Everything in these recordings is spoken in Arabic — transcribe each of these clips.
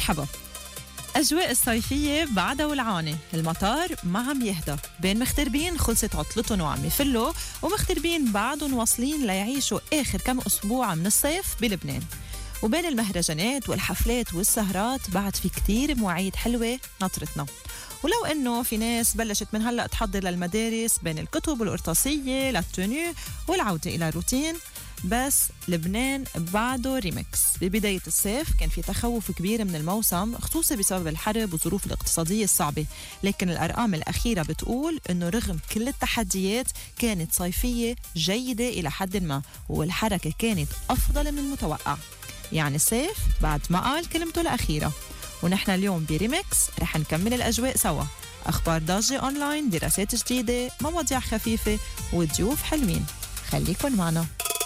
مرحبا. أجواء الصيفية بعدها ولعانة، المطار ما عم يهدى، بين مغتربين خلصت عطلتهم وعم يفلوا، ومغتربين بعدهم واصلين ليعيشوا آخر كم أسبوع من الصيف بلبنان. وبين المهرجانات والحفلات والسهرات بعد في كتير مواعيد حلوة نطرتنا. ولو إنه في ناس بلشت من هلأ تحضر للمدارس بين الكتب والقرطاسية للتونيو والعودة إلى روتين، بس لبنان بعده ريمكس. ببداية الصيف كان في تخوف كبير من الموسم، خصوصا بسبب الحرب والظروف الاقتصادية الصعبة، لكن الأرقام الأخيرة بتقول إنه رغم كل التحديات كانت صيفية جيدة إلى حد ما، والحركة كانت أفضل من المتوقع. يعني الصيف بعد ما قال كلمته الأخيرة. ونحن اليوم بريمكس رح نكمل الأجواء سوا، أخبار ضجة أونلاين، دراسات جديدة، مواضيع خفيفة وضيوف حلوين. خليكن معنا.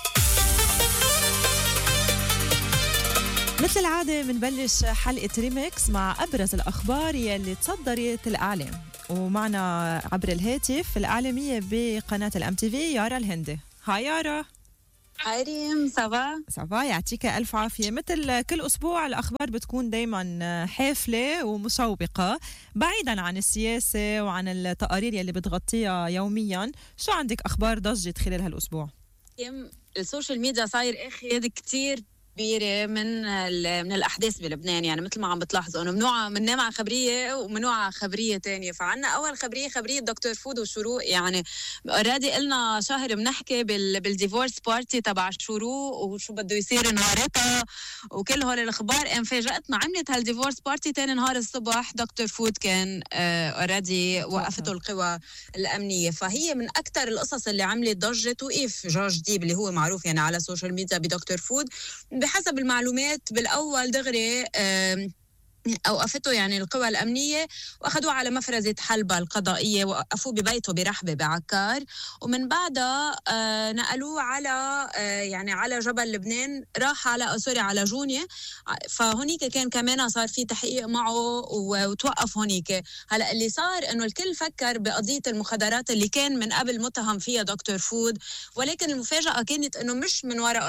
مثل العادة منبلش حلقة ريمكس مع أبرز الأخبار يلي تصدرت الإعلام، ومعنا عبر الهاتف الإعلامية بقناة الMTV يارا الهندي. هاي يارا. هاي ريم، صباح يعطيك ألف عافية. مثل كل أسبوع الأخبار بتكون دايما حافلة ومشوقة، بعيدا عن السياسة وعن التقارير يلي بتغطيها يوميا. شو عندك أخبار ضجت خلال هالأسبوع؟ السوشيال ميديا صاير اخذ كتير كبيرة من الأحداث بلبنان، يعني مثل ما عم بتلاحظوا أنه منوع خبرية ومنوع خبرية تانية. فعنا أول خبرية دكتور فود وشروق، يعني أوريدي قلنا شهر بنحكي بالديفورس بارتي تبع شروق وشو بده يصير نهارتها وكل هول الأخبار. انفاجأتنا عملت هالديفورس بارتي تاني نهار الصبح دكتور فود كان أوريدي وقفته القوى الأمنية. فهي من أكتر القصص اللي عملت ضجة. توقيف جورج ديب اللي هو معروف يعني على السوشيال ميديا بدكتور فود، بحسب المعلومات بالأول دغري أوقفته يعني القوى الأمنية، وأخذوه على مفرزة حلبة القضائية، وقفوه ببيته برحبة بعكار، ومن بعدها نقلوه على يعني على جبل لبنان، راح على جونية. فهونيك كان كمان صار في تحقيق معه وتوقف هونيك. هلأ اللي صار إنه الكل فكر بقضية المخدرات اللي كان من قبل متهم فيها دكتور فود، ولكن المفاجأة كانت إنه مش من وراء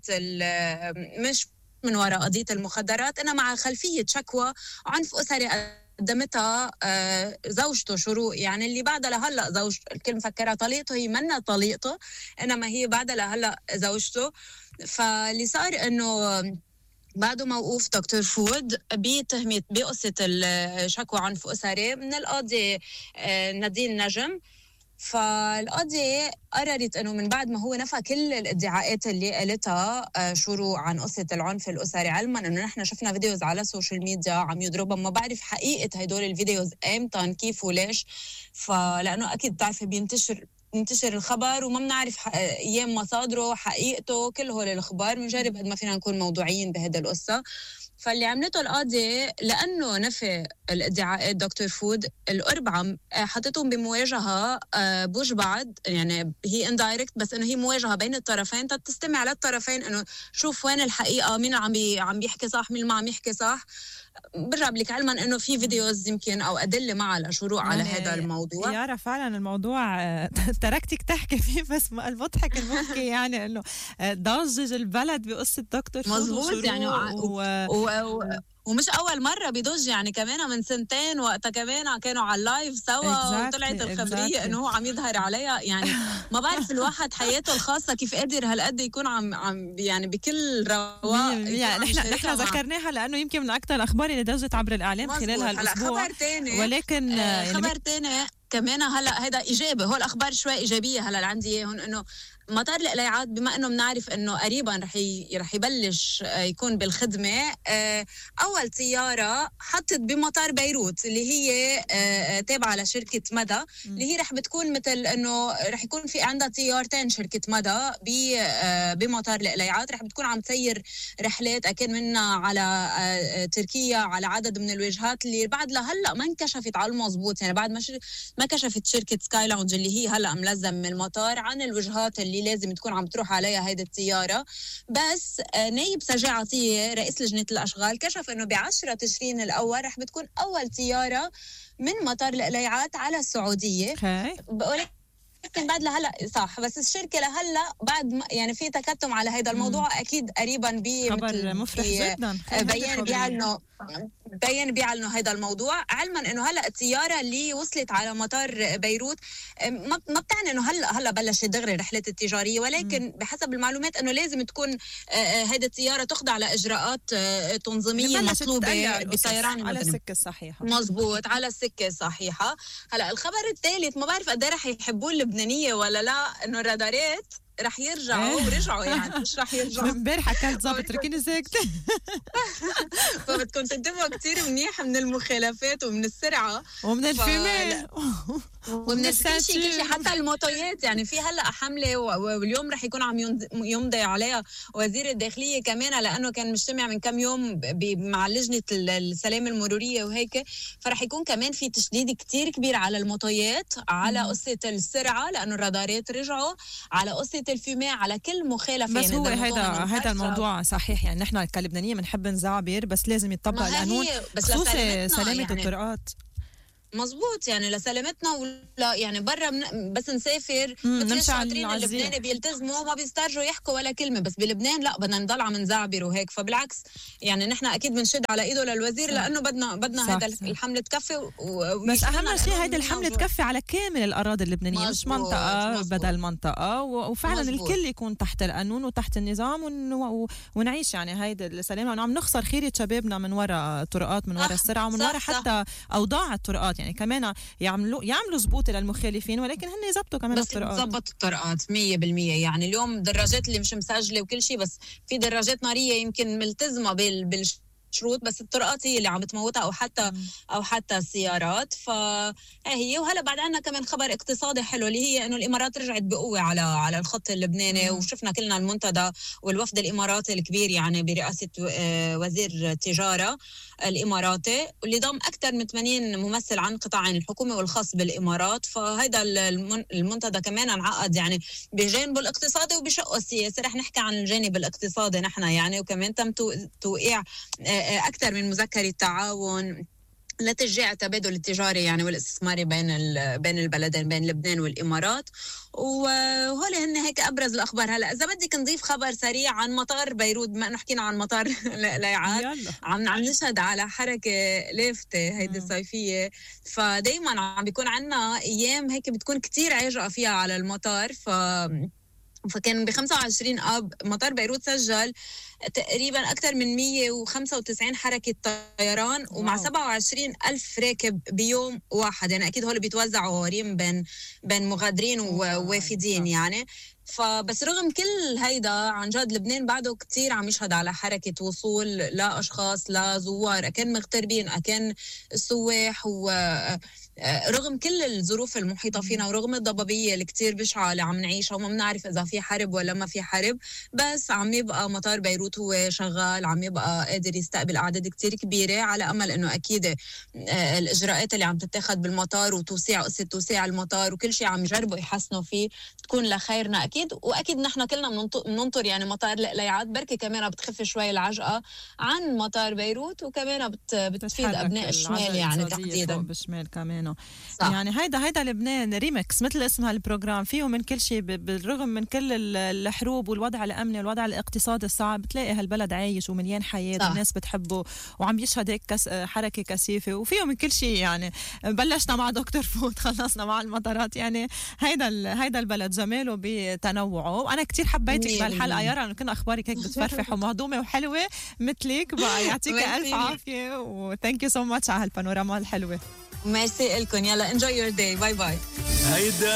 قضية المخدرات، إنها مع خلفية شكوى عنف أسري قدمتها زوجته شروق، يعني اللي بعدها لهلأ زوجته. الكل مفكرة طليقته، هي منا طليقته، إنما هي بعدها لهلأ زوجته. فاللي صار إنه بعده موقوف دكتور فود بتهمة بقصة الشكوى عنف أسري من القاضي نادين نجم. فالقاضية قررت أنه من بعد ما هو نفى كل الادعاءات اللي قالتها شروق عن قصة العنف الأسري، علما أنه نحن شفنا فيديوز على السوشيال ميديا عم يضربها، ما بعرف حقيقة هيدول الفيديوز امتى كيف وليش، فلأنه أكيد تعرف بينتشر الخبر وما بنعرف أيام مصادره حقيقته. كل هول الأخبار بنجرب قد ما فينا نكون موضوعيين بهذا القصة. فاللي عملته القاضي لأنه نفي الادعاءات دكتور فود، الأربعة حطتهم بمواجهة بوج بعض، يعني هي اندايركت بس إنه هي مواجهة بين الطرفين تستمع للطرفين إنه شوف وين الحقيقة، مين عم بيحكي صح، مين ما عم يحكي صح. برجع لك علما انه في فيديوز يمكن او ادله مع الشروق على هذا الموضوع. يارا فعلا الموضوع تركتك تحكي فيه، بس المضحك المحكي يعني انه ضجج البلد بقصه دكتور فود مظبوط يعني ومش أول مرة بيضج، يعني كمان من سنتين وقتها كمان كانوا على اللايف سوا وطلعت الخبرية إنه هو عم يظهر عليها. يعني ما بعرف الواحد حياته الخاصة كيف قادر هالقد يكون عم يعني بكل رواق. نحن ذكرناها لأنه يمكن من أكثر الأخبار اللي ضجت عبر الإعلام خلال هالأسبوع. خبر تاني، ولكن خبر تاني كمان هلا هذا إيجابي. هو الأخبار شوي إيجابية هلا اللي عندي إياهم، إنه مطار القلايعات بما انه بنعرف انه قريبا رح يبلش يكون بالخدمه، اول طياره حطت بمطار بيروت اللي هي تابعه لشركه مدى، اللي هي رح بتكون مثل انه رح يكون في عندها طيارتين شركه مدى بمطار القلايعات، رح بتكون عم تسير رحلات اكيد منها على تركيا، على عدد من الوجهات اللي بعد لهلا ما انكشفت على المضبوط، يعني بعد ما كشفت شركه سكاي لاونج اللي هي هلا ملزم من المطار عن الوجهات اللي لازم تكون عم تروح عليها هيدي الطيارة. بس نايب سجى عطية رئيس لجنة الأشغال كشف أنه ب10 تشرين الأول رح بتكون أول طيارة من مطار القلايعات على السعودية. بقولك لكن بعد لهلا صح، بس الشركه لهلا بعد يعني في تكتم على هذا الموضوع. اكيد قريبا خبر مفرح جدا بيان بيعلنوا مبين بيعلنوا هذا الموضوع، علما انه هلا الطياره اللي وصلت على مطار بيروت ما بتعني انه هلا بلشت دغري رحله التجاريه، ولكن بحسب المعلومات انه لازم تكون هذه الطياره تخضع لاجراءات تنظيميه مطلوبه بالطيران على السكه الصحيحه. مزبوط، على السكه الصحيحه. هلا الخبر الثالث ما بعرف قد ايه رح يحبوه اللبنانيه ولا لا، انه الرادارات رح يرجعوا ورجعوا، يعني مش رح يرجعوا. امبارح حكيت ظابط تركيني ساكته. فبدكم تنتبهوا كتير منيح من المخالفات ومن السرعه ومن الفيميل ومن كل شيء حتى الموتويات. يعني في هلا حمله واليوم رح يكون عم يمضي عليها وزير الداخليه كمان، لانه كان مجتمع من كم يوم مع لجنه السلامه المروريه وهيك، فرح يكون كمان في تشديد كتير كبير على الموتويات، على قصه السرعه لانه الرادارات رجعوا، على قصه الفيمي، على كل مخالفه. بس يعني هو هذا الموضوع صحيح، يعني نحن كلبنانيه بنحب نزعبر، بس لازم يتطبق القانون خصوصي سلامه يعني الطرقات. مزبوط، يعني لسلامتنا ولا يعني برا بس نسافر مثل الشاطرين اللبناني بيلتزموا وما بيسترجوا يحكوا ولا كلمه، بس بلبنان لا، بدنا نضل عم نزعبر وهيك. فبالعكس يعني نحن اكيد بنشد على ايده للوزير، لانه بدنا هذا الحمله تكفي بس اهم شيء هيدي الحمله تكفي على كامل الاراضي اللبنانيه، مش منطقه بدل منطقه، وفعلا الكل يكون تحت القانون وتحت النظام، ونعيش يعني هيدي السلامه. عم نخسر خيره شبابنا من وراء طرقات، من وراء السرعه، ومن وراء حتى اوضاع الطرقات. يعني كمان يعملوا ضبوط للمخالفين، ولكن هن يزبطوا كمان الطرقات. بس يزبطوا الطرقات 100%. يعني اليوم الدراجات اللي مش مسجله وكل شيء، بس في دراجات ناريه يمكن ملتزمه بالشروط، بس الطرقات هي اللي عم بتموتها، او حتى السيارات. فهي وهلا بعد عنا كمان خبر اقتصادي حلو، اللي هي انه الامارات رجعت بقوه على الخط اللبناني. وشفنا كلنا المنتدى والوفد الاماراتي الكبير، يعني برئاسه وزير التجاره الاماراتي، واللي ضم اكثر من 80 ممثل عن قطاعين الحكومه والخاص بالامارات. فهذا المنتدى كمان انعقد يعني بجانبه الاقتصادي وبشقه السياسي. رح نحكي عن الجانب الاقتصادي نحن يعني، وكمان تم توقيع اكثر من مذكره تعاون لتشجيع التبادل التجاري يعني والاستثماري بين البلدين، بين لبنان والامارات. وهول هن هيك ابرز الاخبار. هلا اذا بدك نضيف خبر سريع عن مطار بيروت، بما انه حكينا عن مطار ليعاد، عم نشهد على حركه لافته هيدي الصيفيه. فدايما عم بيكون عنا ايام هيك بتكون كتير عجقه فيها على المطار. فكان ب 25 آب مطار بيروت سجل تقريبا أكثر من 195 حركة طيران، ومع 27 ألف راكب بيوم واحد. يعني أكيد هول بيتوزعوا غريم بين مغادرين ووافدين يعني. فبس رغم كل هيدا عن جد لبنان بعده كتير عم يشهد على حركة وصول لأشخاص، لزوار، أكان مغتربين، أكان السواح. رغم كل الظروف المحيطة فينا ورغم الضبابية اللي كتير بشعة اللي عم نعيشها، وما بنعرف إذا في حرب ولا ما في حرب، بس عم يبقى مطار بيروت هو شغال، عم يبقى قادر يستقبل أعداد كتير كبيرة، على أمل إنه أكيد الإجراءات اللي عم تتاخد بالمطار قصة توسيع المطار وكل شيء عم يجربوا يحسنوا فيه تكون لخيرنا أكيد. وأكيد نحن كلنا بننطر يعني مطار ليعاد، بركي كمان بتخف شوي العجقة عن مطار بيروت، وكمان بتفيد أبناء الشمال يعني تحديدا بالشمال كمان. يعني هيدا لبنان ريمكس مثل اسمها البروجرام، فيه من كل شيء. بالرغم من كل الحروب والوضع الأمني والوضع الاقتصادي الصعب، بتلاقي هالبلد عايش ومليان حياة والناس بتحبه وعم يشهد هيك حركة كثيفة، وفيه من كل شيء. يعني بلشنا مع دكتور فوت، خلصنا مع المطارات. يعني هيدا البلد جماله بتنوعه. وأنا كتير حبيتك بهالحلقة يارا، أنه كنا أخبارك هيك بتفرفح ومهضومة وحلوة مثلك. بقى يعطيك ألف عافية، وثانك يو سو ماتش على هالبانوراما الحلوة. ميرسي لكم. يلا enjoy your day. باي باي.